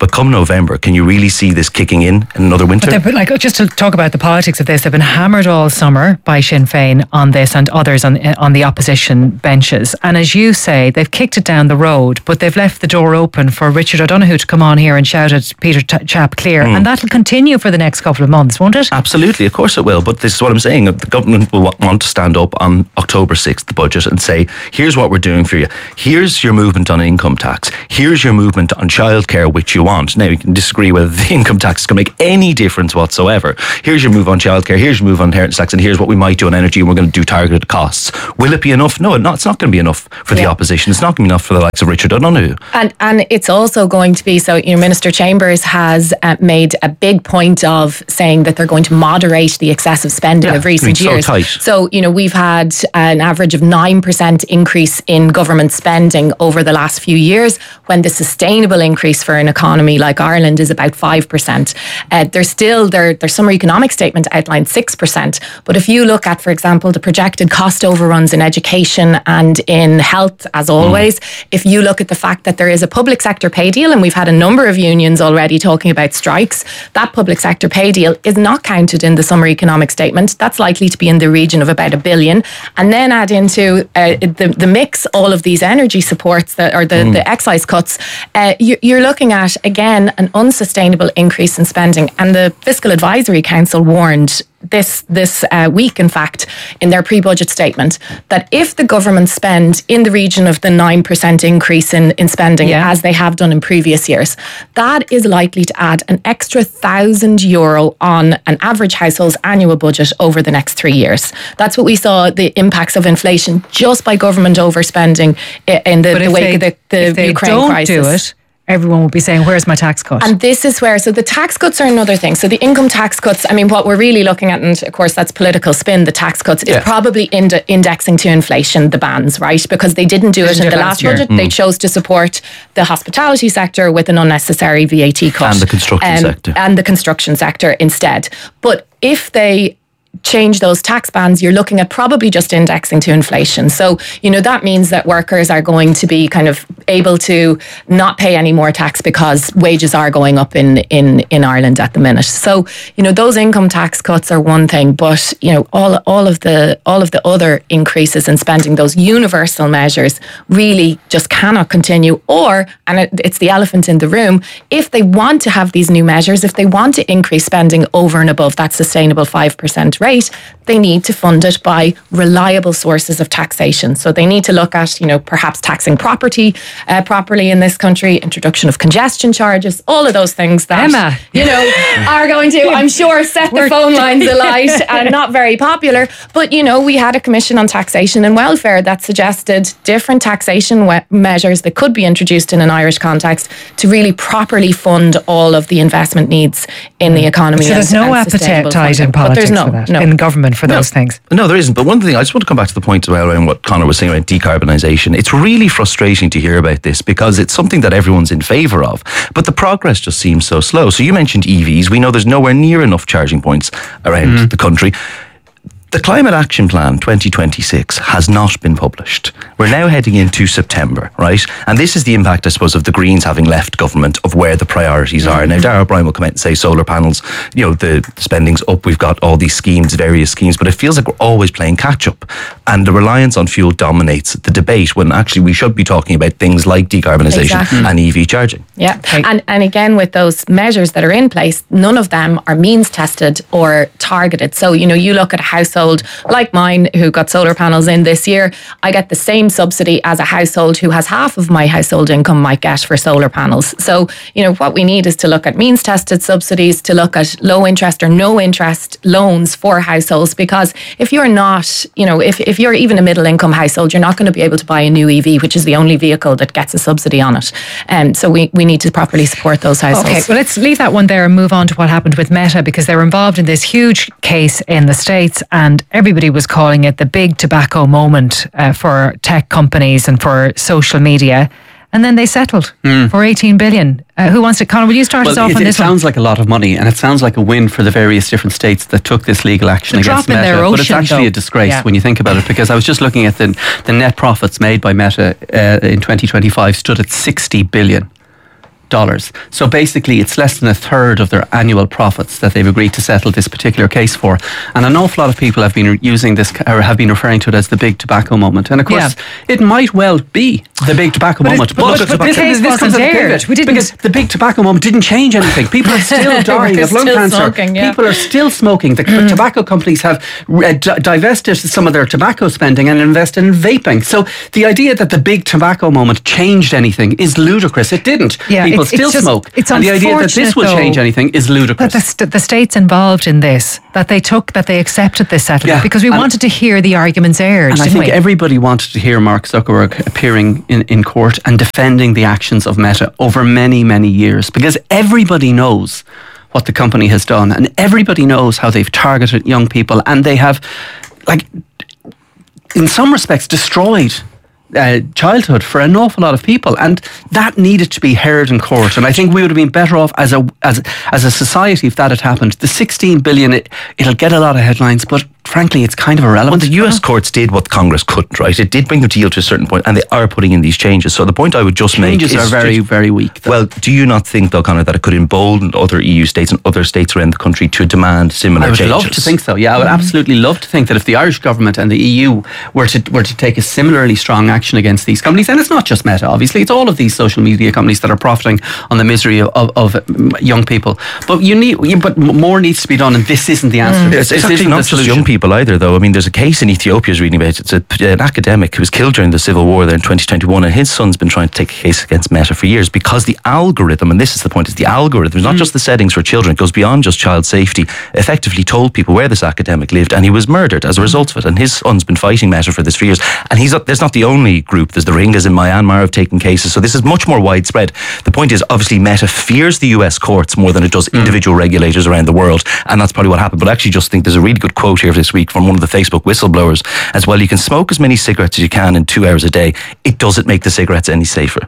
But come November, can you really see this kicking in in another winter? But they've, like, just to talk about the politics of this, they've been hammered all summer by Sinn Féin on this and others on on the opposition benches. And as you say, they've kicked it down the road, but they've left the door open for Richard O'Donoghue to come on here and shout at Peter T- Chap clear. Mm. And that'll continue for the next couple of months, won't it? Absolutely, of course it will. But this is what I'm saying. The government will want to stand up on October sixth, the budget, and say, here's what we're doing for you. Here's your movement on income tax. Here's your movement on childcare, which you want. Now, you can disagree whether the income tax can make any difference whatsoever. Here's your move on childcare. Here's your move on inheritance tax. And here's what we might do on energy. And we're going to do targeted costs. Will it be enough? No, it's not going to be enough for the Yeah. opposition. It's not going to be enough for the likes of Richard O'Donoghue. And and it's also going to be, so, you know, Minister Chambers has uh, made a big point of saying that they're going to moderate the excessive spending Yeah, of recent I mean, so years. tight. So, you know, we've had an average of nine percent increase in government spending over the last few years, when the sustainable increase for an economy like Ireland is about five percent. Uh, there's still, their, their summer economic statement outlined six percent. But if you look at, for example, the projected cost overruns in education and in health, as always, mm. if you look at the fact that there is a public sector pay deal, and we've had a number of unions already talking about strikes, that public sector pay deal is not counted in the summer economic statement. That's likely to be in the region of about a billion. And then add into uh, the, the mix all of these energy supports that or the, mm. the excise cuts, uh, you, you're looking at, again, an unsustainable increase in spending. And the Fiscal Advisory Council warned this this uh, week, in fact, in their pre-budget statement, that if the government spend in the region of the nine percent increase in, in spending, yeah. as they have done in previous years, that is likely to add an extra thousand euro on an average household's annual budget over the next three years. That's what we saw, the impacts of inflation just by government overspending in the, the wake they, of the, the if they Ukraine don't crisis. Do it, everyone will be saying, where's my tax cut? And this is where, so the tax cuts are another thing. So the income tax cuts, I mean, what we're really looking at, and of course that's political spin, the tax cuts, yeah. is probably ind- indexing to inflation, the bans, right? Because they didn't do it in the last year. budget. Mm. They chose to support the hospitality sector with an unnecessary V A T cut. And the construction um, sector. And the construction sector instead. But if they change those tax bands, you're looking at probably just indexing to inflation. So, you know, that means that workers are going to be kind of able to not pay any more tax because wages are going up in, in, in Ireland at the minute. So, you know, those income tax cuts are one thing, but, you know, all all of the all of the other increases in spending, those universal measures, really just cannot continue. Or, and it, it's the elephant in the room, if they want to have these new measures, if they want to increase spending over and above that sustainable five percent rate, they need to fund it by reliable sources of taxation. So they need to look at, you know, perhaps taxing property uh, properly in this country, introduction of congestion charges, all of those things that, Emma. you know, are going to, I'm sure, set the phone lines alight and not very popular. But, you know, we had a commission on taxation and welfare that suggested different taxation we- measures that could be introduced in an Irish context to really properly fund all of the investment needs in the economy. So there's and, no and sustainable appetite in funding. But politics there's no, for that, no. in government for No. those things. No, there isn't. But one thing, I just want to come back to the point as well around what Conor was saying about decarbonisation. It's really frustrating to hear about this because it's something that everyone's in favour of, but the progress just seems so slow. So you mentioned E Vs. We know there's nowhere near enough charging points around mm. the country. The Climate Action Plan twenty twenty-six has not been published. We're now heading into September, right? And this is the impact, I suppose, of the Greens having left government, of where the priorities are. Now, Darragh O'Brien will come out and say solar panels, you know, the spending's up. We've got all these schemes, various schemes, but it feels like we're always playing catch up. And the reliance on fuel dominates the debate when actually we should be talking about things like decarbonisation Exactly. and E V charging. Yeah, and and again, with those measures that are in place, none of them are means tested or targeted. So, you know, you look at a household like mine who got solar panels in this year, I get the same subsidy as a household who has half of my household income might get for solar panels. So, you know, what we need is to look at means tested subsidies, to look at low interest or no interest loans for households, because if you're not, you know, if, if you're even a middle income household, you're not going to be able to buy a new E V, which is the only vehicle that gets a subsidy on it. Um, so we, we need to properly support those households. Okay, well, let's leave that one there and move on to what happened with Meta, because they were involved in this huge case in the States and everybody was calling it the big tobacco moment uh, for tech companies and for social media. And then they settled mm. for eighteen billion. Uh, who wants to? Conor, will you start well, us off it, on it this one? It sounds one? like a lot of money, and it sounds like a win for the various different states that took this legal action It's a against drop in Meta. their but it's ocean, actually though. a disgrace Yeah. when you think about it, because I was just looking at the the net profits made by Meta uh, in twenty twenty-five stood at sixty billion. dollars. So basically, it's less than a third of their annual profits that they've agreed to settle this particular case for. And an awful lot of people have been using this, or have been referring to it as the big tobacco moment. And of course, yeah. it might well be the big tobacco but moment. But, but, but, but this, this, this comes aired. We didn't, because the big tobacco moment didn't change anything. People are still dying of lung cancer. Smoking, yeah. People are still smoking. The mm. tobacco companies have uh, d- divested some of their tobacco spending and invested in vaping. So the idea that the big tobacco moment changed anything is ludicrous. It didn't. Yeah, People it's, still it's just, smoke. It's and the idea that this will change anything is ludicrous. That the, st- the states involved in this, that they took, that they accepted this settlement, yeah. because we and wanted to hear the arguments aired. And I think we? everybody wanted to hear Mark Zuckerberg appearing in, in court and defending the actions of Meta over many, many years, because everybody knows what the company has done, and everybody knows how they've targeted young people, and they have, like, in some respects, destroyed Uh, childhood for an awful lot of people, and that needed to be heard in court. And I think we would have been better off as a as as a society if that had happened. The sixteen billion, it, it'll get a lot of headlines, but frankly, it's kind of irrelevant. Well, the U S courts did what Congress couldn't, right? It did bring the deal to a certain point, and they are putting in these changes. So the point I would just changes make is... Changes are very, just, very weak. Though. Well, do you not think, though, Conor, that it could embolden other E U states and other states around the country to demand similar changes? I would changes? love to think so, yeah. I would mm. absolutely love to think that if the Irish government and the E U were to were to take a similarly strong action against these companies, and it's not just Meta, obviously, it's all of these social media companies that are profiting on the misery of, of, of young people. But you need, but more needs to be done, and this isn't the answer. Mm. It's, this it's actually not just young people either, though. I mean, there's a case in Ethiopia I was reading about. It's a, an academic who was killed during the civil war there in twenty twenty-one, and his son's been trying to take a case against Meta for years because the algorithm, and this is the point, is the algorithm, it's not mm. just the settings for children, it goes beyond just child safety, effectively told people where this academic lived, and he was murdered as a result of it. And his son's been fighting Meta for this for years. And he's there's not the only group. There's the Rohingyas in Myanmar have taken cases, so this is much more widespread. The point is, obviously, Meta fears the U S courts more than it does individual mm. regulators around the world, and that's probably what happened. But I actually just think there's a really good quote here this week from one of the Facebook whistleblowers as well. You can smoke as many cigarettes as you can in two hours a day. It doesn't make the cigarettes any safer.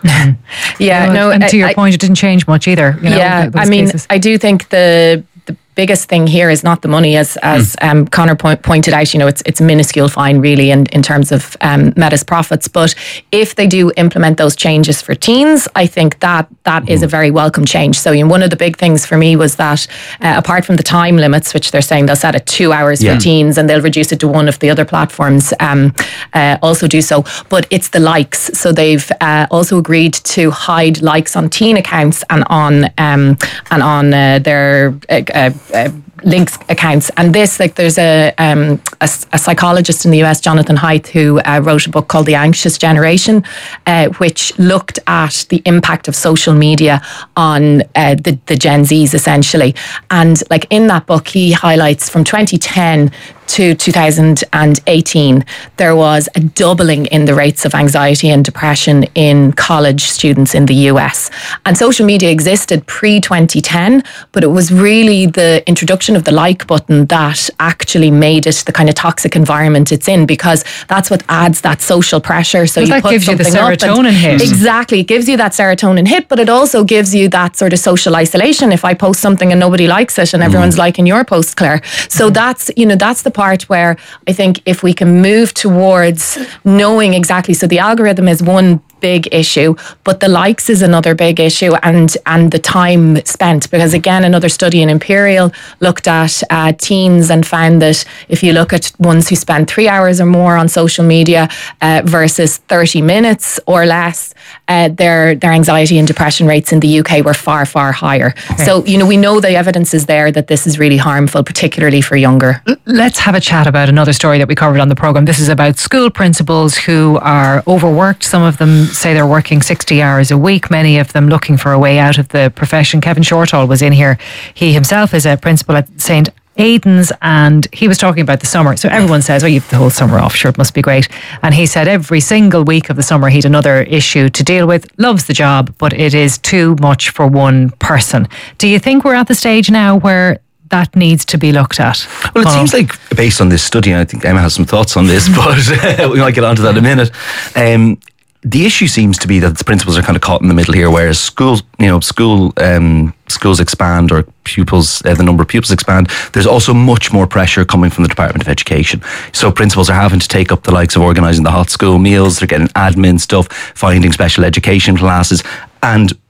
yeah, you know, no, and to I, your I, point, it didn't change much either. You know, yeah, those I mean, cases. I do think the the biggest thing here is not the money, as as mm. um, Conor point, pointed out. You know, it's it's a minuscule fine really, in, in terms of um, Meta's profits. But if they do implement those changes for teens, I think that that mm. is a very welcome change. So, you know, one of the big things for me was that uh, apart from the time limits, which they're saying they'll set at two hours yeah. for teens, and they'll reduce it to one if the other platforms um, uh, also do so. But it's the likes. So they've uh, also agreed to hide likes on teen accounts and on um, and on uh, their uh, uh, Uh, links accounts. And this, like, there's a, um, a a psychologist in the U S, Jonathan Haidt, who uh, wrote a book called The Anxious Generation, uh, which looked at the impact of social media on uh, the, the Gen Zs, essentially. And like in that book, he highlights from twenty ten to two thousand eighteen, there was a doubling in the rates of anxiety and depression in college students in the U S. And social media existed pre twenty ten, but it was really the introduction of the like button that actually made it the kind of toxic environment it's in, because that's what adds that social pressure. So well, you that put gives you the serotonin hit. Exactly. It gives you that serotonin hit, but it also gives you that sort of social isolation. If I post something and nobody likes it and everyone's mm. liking your post, Claire. So mm. that's, you know, that's the part where I think if we can move towards knowing exactly, so the algorithm is one big issue, but the likes is another big issue, and and the time spent, because again, another study in Imperial looked at uh, teens and found that if you look at ones who spend three hours or more on social media uh, versus thirty minutes or less, uh, their their anxiety and depression rates in the U K were far, far higher. Okay. So, you know, we know the evidence is there that this is really harmful, particularly for younger. Let's have a chat about another story that we covered on the programme. This is about school principals who are overworked. Some of them say they're working sixty hours a week, many of them looking for a way out of the profession. Kevin Shortall was in here. He himself is a principal at Saint Aidan's, and he was talking about the summer. So everyone says, oh, you've the whole summer off, sure, it must be great. And he said every single week of the summer he'd another issue to deal with. Loves the job, but it is too much for one person. Do you think we're at the stage now where that needs to be looked at? Well, it oh. seems like, based on this study, and I think Emma has some thoughts on this, but we might get onto that in a minute. Um, the issue seems to be that the principals are kind of caught in the middle here, whereas schools, you know, school um, schools expand, or pupils, uh, the number of pupils expand. There's also much more pressure coming from the Department of Education. So principals are having to take up the likes of organising the hot school meals. They're getting admin stuff, finding special education classes, and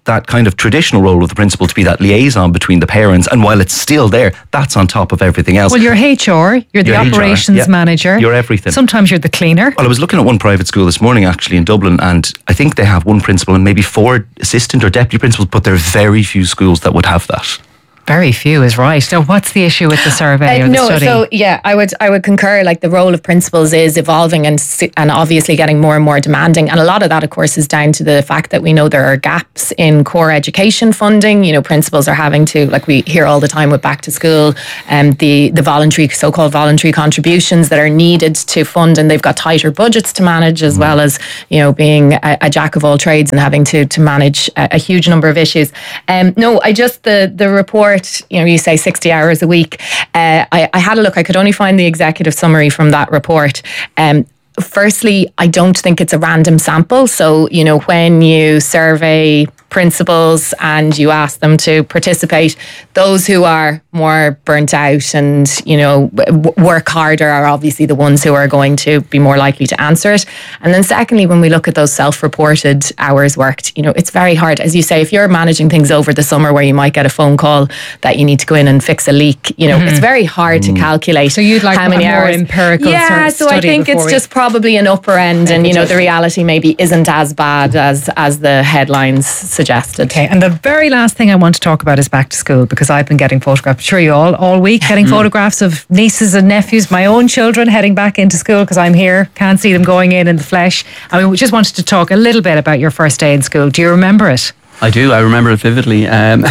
that kind of traditional role of the principal to be that liaison between the parents, and while it's still there, that's on top of everything else. Well, you're H R, you're the You're H R, operations yeah. manager. You're everything. Sometimes you're the cleaner. Well, I was looking at one private school this morning actually in Dublin, and I think they have one principal and maybe four assistant or deputy principals, but there are very few schools that would have that. Very few is right. So what's the issue with the survey Uh, or the no, study? so yeah, I would I would concur. Like the role of principals is evolving and si- and obviously getting more and more demanding. And a lot of that, of course, is down to the fact that we know there are gaps in core education funding. You know, principals are having to, like we hear all the time with back to school, and um, the the voluntary so-called voluntary contributions that are needed to fund, and they've got tighter budgets to manage, as well as, you know, being a, a jack of all trades and having to to manage a, a huge number of issues. Um, no, I just the the report. You know, you say sixty hours a week. Uh, I, I had a look. I could only find the executive summary from that report. Um, firstly, I don't think it's a random sample. So, you know, when you survey principals and you ask them to participate, those who are more burnt out and, you know, w- work harder are obviously the ones who are going to be more likely to answer it. And then secondly, when we look at those self-reported hours worked, you know, it's very hard. As you say, if you're managing things over the summer where you might get a phone call that you need to go in and fix a leak, you know, Mhm. it's very hard to calculate. So you'd like how many a more hours. empirical Yeah, sort of so I study think before it's we- just probably an upper end, and you know, the reality maybe isn't as bad as as the headlines suggested. Okay, and the very last thing I want to talk about is back to school, because I've been getting photographs, I'm sure you all, all week, getting photographs of nieces and nephews, my own children heading back into school because I'm here, can't see them going in in the flesh. I mean, we just wanted to talk a little bit about your first day in school. Do you remember it? I do. I remember it vividly. Um,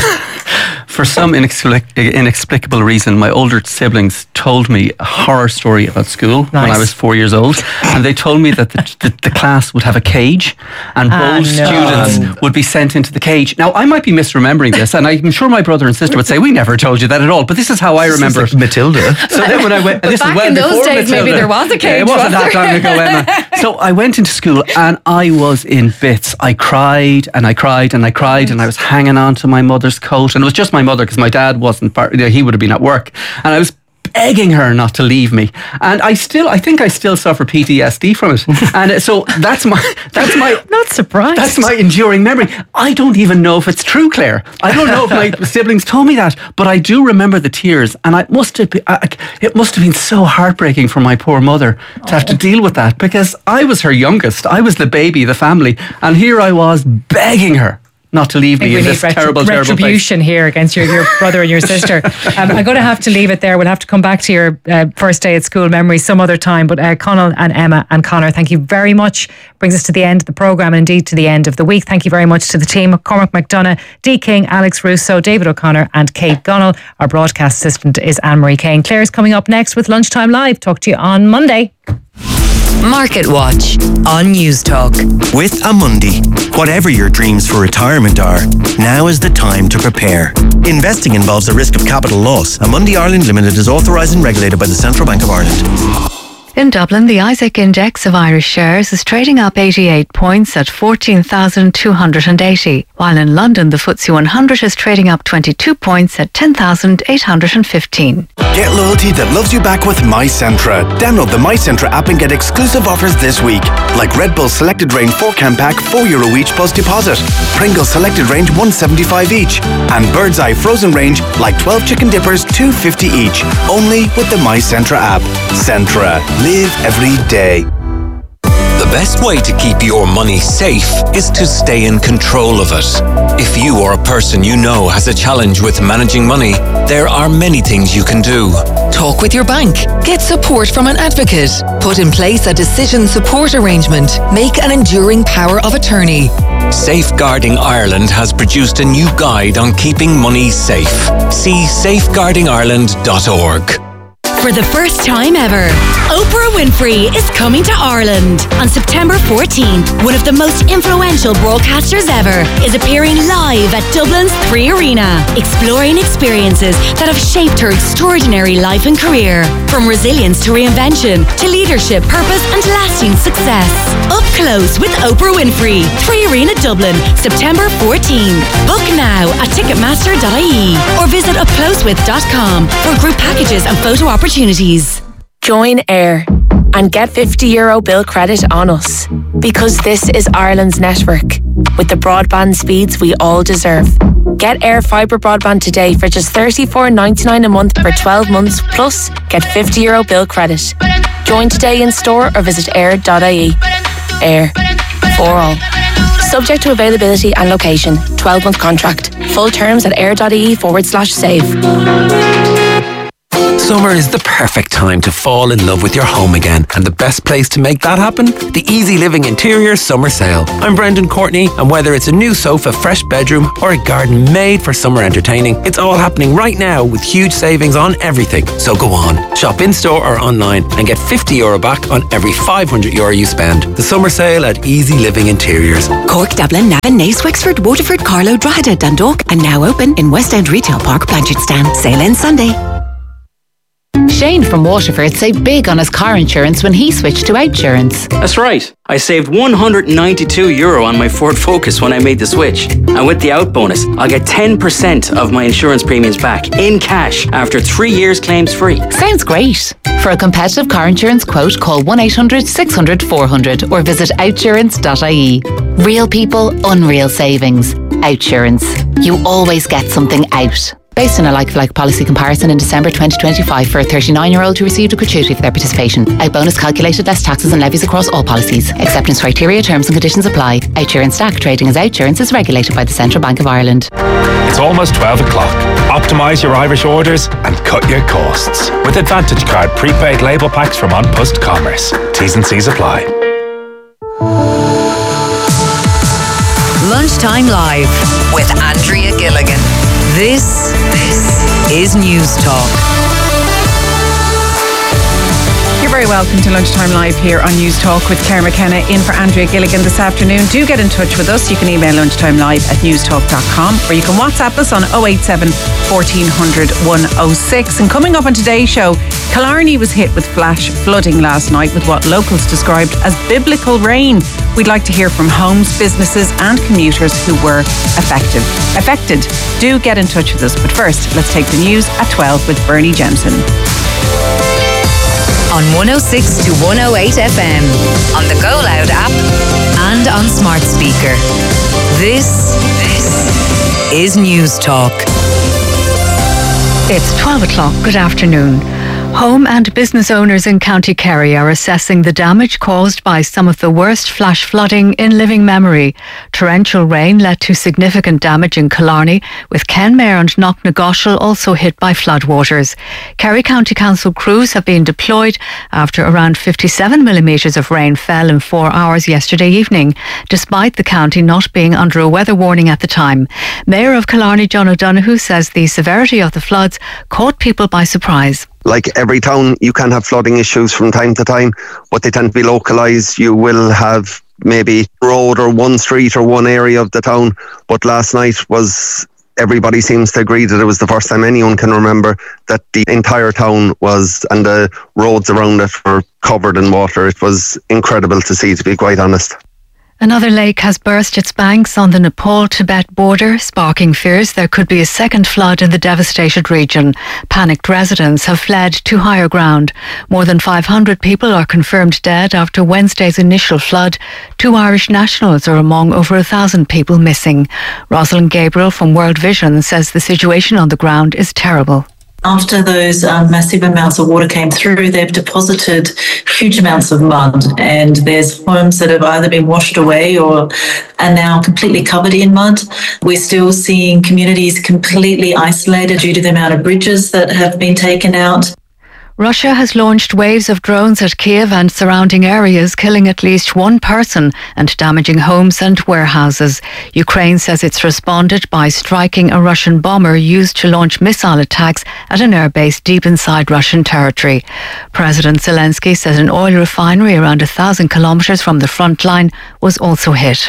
for some inexplic- inexplicable reason, my older siblings told me a horror story about school when Nice. I was four years old. And they told me that the, the, the class would have a cage and Ah, bold no. students would be sent into the cage. Now, I might be misremembering this, and I'm sure my brother and sister would say, we never told you that at all. But this is how I This is remember like it. Matilda. So then when I went, But this back is well in those before days, maybe Matilda. there was a Yeah, cage, it wasn't was that there? long ago, Emma. So I went into school and I was in bits. I cried and I cried and I cried and I was hanging on to my mother's coat, and it was just my mother because my dad wasn't part, you know, he would have been at work, and I was begging her not to leave me, and I still I think I still suffer P T S D from it. And uh, so that's my that's my not surprised that's my enduring memory. I don't even know if it's true, Claire. I don't know if my siblings told me that, but I do remember the tears, and I must have been, I, it must have been so heartbreaking for my poor mother to have to deal with that, because I was her youngest, I was the baby of the family, and here I was begging her not to leave I think me we in need this retri- terrible, terrible place. retribution here against your, your brother and your sister. Um, I'm going to have to leave it there. We'll have to come back to your uh, first day at school memories some other time. But uh, Conal and Emma and Connor, thank you very much. Brings us to the end of the programme and indeed to the end of the week. Thank you very much to the team. Cormac McDonough, Dee King, Alex Russo, David O'Connor and Kate Gunnell. Our broadcast assistant is Anne-Marie Kane. Claire's coming up next with Lunchtime Live. Talk to you on Monday. Market Watch on News Talk. With Amundi, whatever your dreams for retirement are, now is the time to prepare. Investing involves a risk of capital loss. Amundi Ireland Limited is authorised and regulated by the Central Bank of Ireland. In Dublin, the Isaac Index of Irish shares is trading up eighty-eight points at fourteen thousand two hundred eighty, while in London the F T S E one hundred is trading up twenty-two points at ten thousand eight hundred fifteen. Get loyalty that loves you back with MyCentra. Download the MyCentra app and get exclusive offers this week, like Red Bull Selected Range four can pack, four euro each plus deposit. Pringles Selected Range one seventy-five each. And Bird's Eye Frozen Range, like twelve chicken dippers, two fifty each. Only with the MyCentra app. Centra. Live every day. The best way to keep your money safe is to stay in control of it. If you or a person you know has a challenge with managing money, there are many things you can do. Talk with your bank. Get support from an advocate. Put in place a decision support arrangement. Make an enduring power of attorney. Safeguarding Ireland has produced a new guide on keeping money safe. See safeguarding ireland dot org. For the first time ever, Oprah Winfrey is coming to Ireland. On September fourteenth, one of the most influential broadcasters ever is appearing live at Dublin's Three Arena, exploring experiences that have shaped her extraordinary life and career. From resilience to reinvention, to leadership, purpose and lasting success. Up close with Oprah Winfrey, Three Arena Dublin, September fourteenth. Book now at ticketmaster dot I E or visit upclosewith dot com for group packages and photo opportunities. Join AIR, and get fifty euro bill credit on us. Because this is Ireland's network, with the broadband speeds we all deserve. Get Air Fibre broadband today for just thirty-four ninety-nine a month for twelve months, plus get fifty euro bill credit. Join today in store or visit air dot I E. Air. For all. Subject to availability and location. twelve month contract. Full terms at air.ie forward slash save. Summer is the perfect time to fall in love with your home again, and the best place to make that happen? The Easy Living Interior Summer Sale. I'm Brendan Courtney, and whether it's a new sofa, fresh bedroom, or a garden made for summer entertaining, it's all happening right now with huge savings on everything. So go on, shop in store or online and get fifty euro back on every five hundred euro you spend. The summer sale at Easy Living Interiors. Cork, Dublin, Navan, Naas, Wexford, Waterford, Carlow, Drogheda, Dundalk, and now open in West End Retail Park, Blanchardstown. Sale ends Sunday. Shane from Waterford saved big on his car insurance when he switched to Outsurance. That's right. I saved one hundred ninety-two euro on my Ford Focus when I made the switch. And with the out bonus, I'll get ten percent of my insurance premiums back in cash after three years claims free. Sounds great. For a competitive car insurance quote, call one eight hundred six hundred four hundred or visit outsurance dot I E. Real people, unreal savings. Outsurance. You always get something out. Based on a like-for-like policy comparison in December twenty twenty-five for a thirty-nine-year-old who received a gratuity for their participation. Out bonus calculated less taxes and levies across all policies. Acceptance criteria, terms and conditions apply. Outsurance Stack trading as Outsurance is regulated by the Central Bank of Ireland. It's almost twelve o'clock. Optimise your Irish orders and cut your costs with Advantage Card prepaid label packs from On Post Commerce. T's and C's apply. Lunchtime Live with Andrea Gilligan. This, this is News Talk. You're very welcome to Lunchtime Live here on News Talk with Claire McKenna in for Andrea Gilligan this afternoon. Do get in touch with us. You can email lunchtimelive at newstalk dot com or you can WhatsApp us on oh eight seven, fourteen hundred, one oh six. And coming up on today's show, Killarney was hit with flash flooding last night with what locals described as biblical rain. We'd like to hear from homes, businesses and commuters who were affected. Affected. Do get in touch with us. But first, let's take the news at twelve with Bernie Jensen. On one oh six to one oh eight F M, on the Go Loud app and on smart speaker. This, this is News Talk. It's twelve o'clock. Good afternoon. Home and business owners in County Kerry are assessing the damage caused by some of the worst flash flooding in living memory. Torrential rain led to significant damage in Killarney, with Kenmare and Knocknagoshel also hit by floodwaters. Kerry County Council crews have been deployed after around fifty-seven millimetres of rain fell in four hours yesterday evening, despite the county not being under a weather warning at the time. Mayor of Killarney, John O'Donoghue, says the severity of the floods caught people by surprise. Like every town, you can have flooding issues from time to time, but they tend to be localised. You will have maybe a road or one street or one area of the town. But last night was, everybody seems to agree that it was the first time anyone can remember that the entire town was, and the roads around it were covered in water. It was incredible to see, to be quite honest. Another lake has burst its banks on the Nepal-Tibet border, sparking fears there could be a second flood in the devastated region. Panicked residents have fled to higher ground. More than five hundred people are confirmed dead after Wednesday's initial flood. Two Irish nationals are among over a thousand people missing. Rosalind Gabriel from World Vision says the situation on the ground is terrible. After those um, massive amounts of water came through, they've deposited huge amounts of mud, and there's homes that have either been washed away or are now completely covered in mud. We're still seeing communities completely isolated due to the amount of bridges that have been taken out. Russia has launched waves of drones at Kiev and surrounding areas, killing at least one person and damaging homes and warehouses. Ukraine says it's responded by striking a Russian bomber used to launch missile attacks at an airbase deep inside Russian territory. President Zelensky says an oil refinery around a thousand kilometres from the front line was also hit.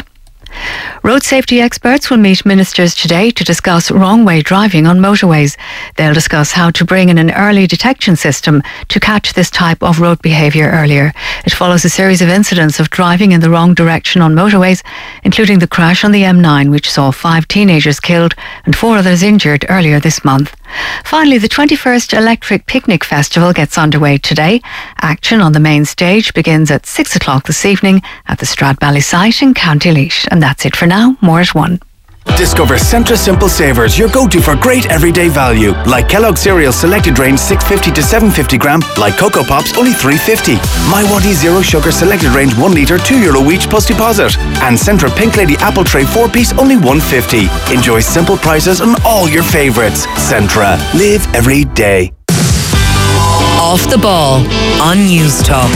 Road safety experts will meet ministers today to discuss wrong-way driving on motorways. They'll discuss how to bring in an early detection system to catch this type of road behaviour earlier. It follows a series of incidents of driving in the wrong direction on motorways, including the crash on the M nine, which saw five teenagers killed and four others injured earlier this month. Finally, the twenty-first Electric Picnic Festival gets underway today. Action on the main stage begins at six o'clock this evening at the Stradbally site in County Laois. And that's it for now. More at one. Discover Centra Simple Savers, your go-to for great everyday value. Like Kellogg cereal selected range six fifty to seven fifty gram, like Cocoa Pops only three fifty. My Waddy Zero Sugar selected range one litre two euro each plus deposit. And Centra Pink Lady Apple Tray four piece only one fifty. Enjoy simple prices on all your favourites. Centra, live every day. Off the Ball on News Talk.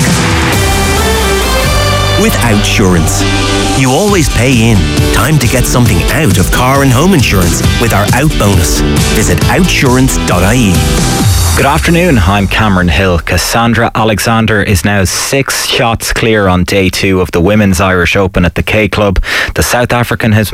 With Outsurance, you always pay in. Time to get something out of car and home insurance with our Out bonus. Visit outsurance dot I E. Good afternoon, I'm Cameron Hill. Cassandra Alexander is now six shots clear on day two of the Women's Irish Open at the K Club. The South African has